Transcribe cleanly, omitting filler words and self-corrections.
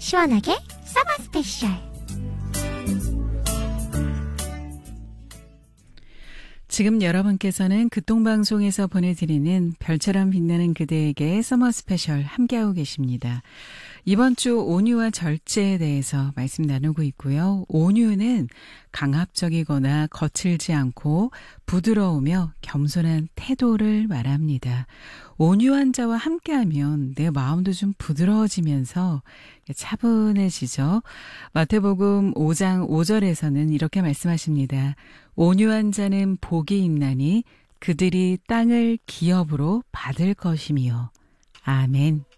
시원하게 서머 스페셜. 지금 여러분께서는 극동방송에서 보내드리는 별처럼 빛나는 그대에게 서머 스페셜 함께하고 계십니다. 이번 주 온유와 절제에 대해서 말씀 나누고 있고요. 온유는 강압적이거나 거칠지 않고 부드러우며 겸손한 태도를 말합니다. 온유한 자와 함께하면 내 마음도 좀 부드러워지면서 차분해지죠. 마태복음 5장 5절에서는 이렇게 말씀하십니다. 온유한 자는 복이 있나니 그들이 땅을 기업으로 받을 것이며. 아멘.